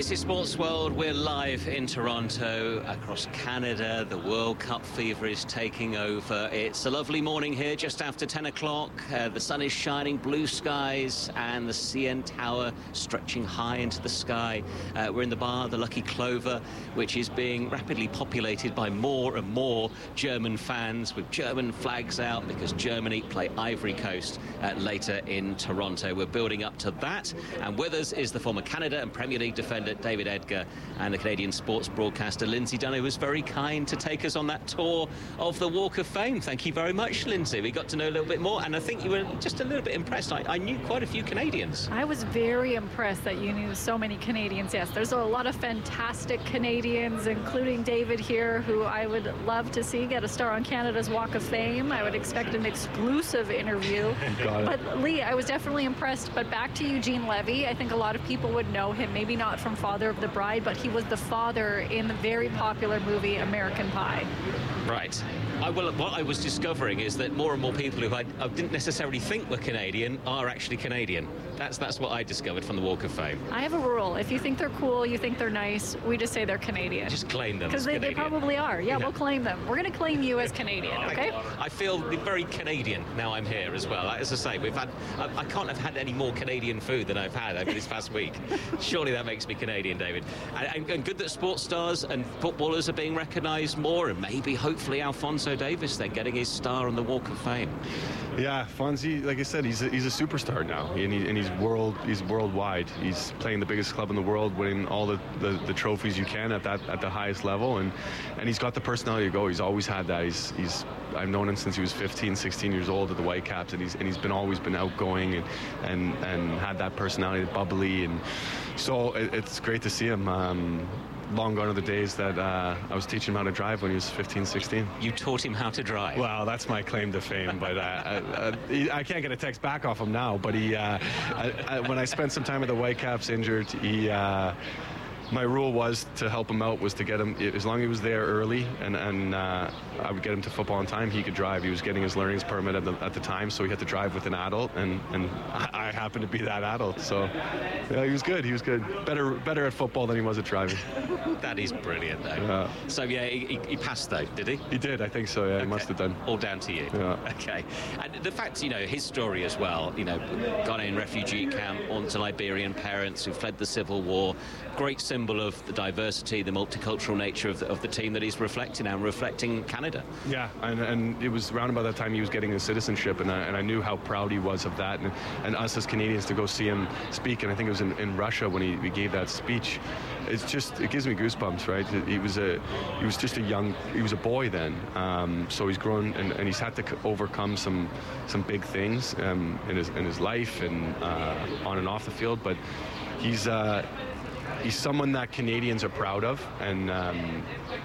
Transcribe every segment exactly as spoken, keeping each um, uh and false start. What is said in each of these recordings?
This is Sports World. We're live in Toronto, across Canada. The World Cup fever is taking over. It's a lovely morning here, just after ten o'clock. Uh, the sun is shining, blue skies, and the C N Tower stretching high into the sky. Uh, we're in the bar, the Lucky Clover, which is being rapidly populated by more and more German fans, with German flags out, because Germany play Ivory Coast uh, later in Toronto. We're building up to that, and with us is the former Canada and Premier League defender David Edgar, and the Canadian sports broadcaster Lindsay Dunn, who was very kind to take us on that tour of the Walk of Fame. Thank you very much, Lindsay. We got to know a little bit more, and I think you were just a little bit impressed. I, I knew quite a few Canadians. I was very impressed that you knew so many Canadians. Yes, there's a lot of fantastic Canadians, including David here, who I would love to see get a star on Canada's Walk of Fame. I would expect an exclusive interview. But Lee, I was definitely impressed. But back to Eugene Levy, I think a lot of people would know him, maybe not from Father of the Bride, but he was the father in the very popular movie American Pie. Right. I, well, what I was discovering is that more and more people who I, I didn't necessarily think were Canadian are actually Canadian. That's that's what I discovered from the Walk of Fame. I have a rule. If you think they're cool, you think they're nice, we just say they're Canadian. Just claim them. Because they, they probably are. Yeah, yeah, we'll claim them. We're going to claim you as Canadian, okay? I, I feel very Canadian now I'm here as well. As I say, we've had. I, I can't have had any more Canadian food than I've had over this past week. Surely that makes me Canadian, David. And, and, and good that sports stars and footballers are being recognised more, and maybe, hopefully, Alphonso Davies then getting his star on the Walk of Fame. Yeah, Fonzie, like I said, he's a, he's a superstar now, and, he, and he's world he's worldwide. He's playing the biggest club in the world, winning all the, the, the trophies you can at that at the highest level, and and he's got the personality to go. He's always had that. He's he's I've known him since he was fifteen, sixteen years old at the Whitecaps, and he's and he's been always been outgoing and and and had that personality, bubbly, and so it, it's great to see him. Um, Long gone are the days that uh, I was teaching him how to drive when he was fifteen, sixteen. You taught him how to drive? Well, that's my claim to fame, but uh, uh, he, I can't get a text back off him now, but he, uh, I, I, when I spent some time at the Whitecaps injured, he, uh, my rule was to help him out was to get him, as long as he was there early and, and uh, I would get him to football on time, he could drive. He was getting his learners permit at the, at the time, so he had to drive with an adult, and, and I, I happened to be that adult. So yeah, he was good. He was good. Better better at football than he was at driving. That is brilliant, though. Yeah. So, yeah, he, he passed, though, did he? He did, I think so, yeah. Okay. He must have done. All down to you. Yeah. Okay. And the fact, you know, his story as well, you know, Ghanaian refugee camp, on to Liberian parents who fled the civil war, great symbol of the diversity, the multicultural nature of the, of the team that he's reflecting now, and reflecting Canada. Yeah, and, and it was around about that time he was getting his citizenship, and I, and I knew how proud he was of that, and, and us as Canadians to go see him speak, and I think it was in, in Russia when he, he gave that speech. It's just, it gives me goosebumps, right? He was a, he was just a young, he was a boy then, um, so he's grown, and, and he's had to overcome some, some big things um, in his in his life and uh, on and off the field, but he's. Uh, He's someone that Canadians are proud of, and um,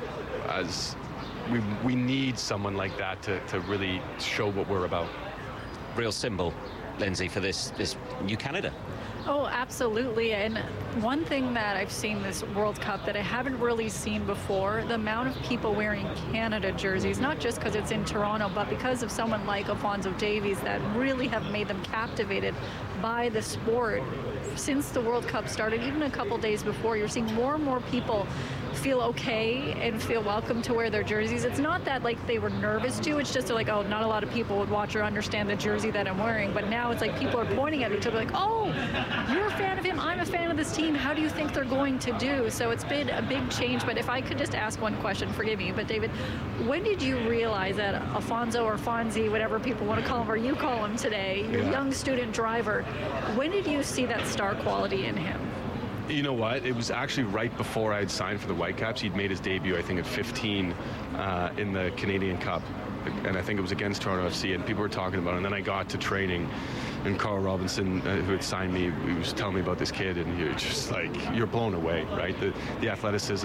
as we we need someone like that to, to really show what we're about. Real symbol, Lindsay, for this this new Canada. Oh, absolutely. And one thing that I've seen this World Cup that I haven't really seen before, the amount of people wearing Canada jerseys, not just because it's in Toronto, but because of someone like Alphonso Davies that really have made them captivated by the sport. Since the World Cup started, even a couple days before, you're seeing more and more people feel okay and feel welcome to wear their jerseys. It's not that like they were nervous to, it's just like, oh, not a lot of people would watch or understand the jersey that I'm wearing, but now it's like people are pointing at each other like, oh, you're a fan of him, I'm a fan of this team, how do you think they're going to do? So it's been a big change, but if I could just ask one question, forgive me, but David, when did you realize that Alfonso or Fonzie, whatever people want to call him or you call him today, your yeah. young student driver, when did you see that star quality in him? You know what? It was actually right before I had signed for the Whitecaps. He'd made his debut, I think, at fifteen uh, in the Canadian Cup. And I think it was against Toronto F C, and people were talking about it. And then I got to training, and Carl Robinson, uh, who had signed me, he was telling me about this kid, and you're just like, you're blown away, right? The, the athleticism.